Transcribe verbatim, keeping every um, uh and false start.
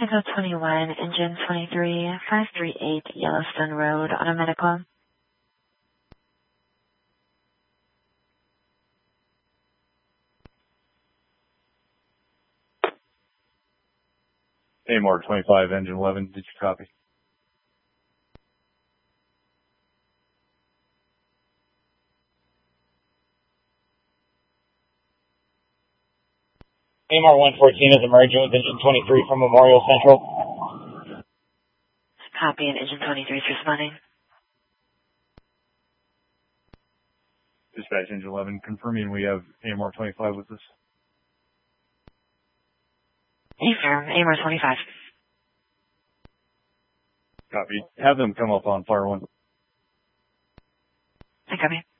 Echo twenty-one, engine twenty-three, five three eight Yellowstone Road on a medical. A M R twenty-five, engine eleven, did you copy? A M R one fourteen is emerging with engine twenty-three from Memorial Central. Copy, and engine twenty-three is responding. Dispatch, engine eleven, confirming we have A M R twenty-five with us. Affirm, A M R twenty-five. Copy. Have them come up on fire one. I copy.